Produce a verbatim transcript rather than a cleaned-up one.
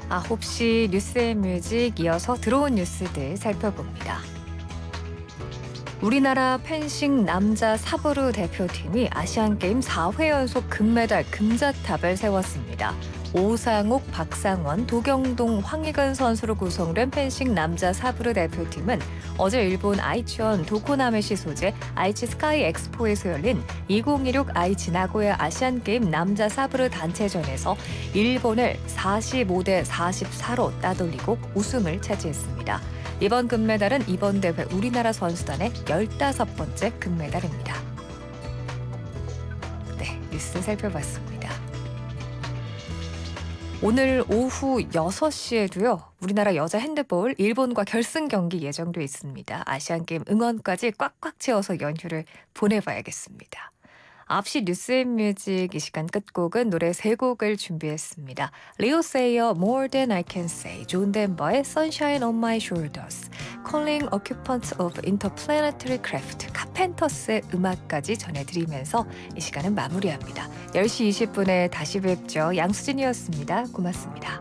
아홉 시 뉴스앤뮤직 이어서 들어온 뉴스들 살펴봅니다. 우리나라 펜싱 남자 사브르 대표팀이 아시안게임 사 회 연속 금메달 금자탑을 세웠습니다. 오상욱, 박상원, 도경동, 황희근 선수로 구성된 펜싱 남자 사브르 대표팀은 어제 일본 아이치현 도코나메시 소재 아이치 스카이 엑스포에서 열린 이천이십육 아이치 나고야 아시안게임 남자 사브르 단체전에서 일본을 사십오 대 사십사로 따돌리고 우승을 차지했습니다. 이번 금메달은 이번 대회 우리나라 선수단의 열다섯 번째 금메달입니다. 네, 뉴스 살펴봤습니다. 오늘 오후 여섯 시에도요. 우리나라 여자 핸드볼 일본과 결승 경기 예정돼 있습니다. 아시안게임 응원까지 꽉꽉 채워서 연휴를 보내봐야겠습니다. 아홉 시 뉴스앤뮤직 이 시간 끝곡은 노래 세 곡을 준비했습니다. 리오 세이어 More Than I Can Say, 존 덴버의 Sunshine on My Shoulders, Calling Occupants of Interplanetary Craft, 카펜터스의 음악까지 전해드리면서 이 시간은 마무리합니다. 열 시 이십 분에 다시 뵙죠. 양수진이었습니다. 고맙습니다.